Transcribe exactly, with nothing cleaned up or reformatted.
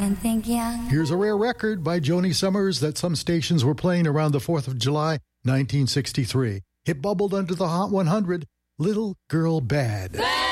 And think young. Here's a rare record by Joni Summers that some stations were playing around the fourth of July, nineteen sixty-three. It bubbled under the Hot one hundred, Little Girl Bad. Bad.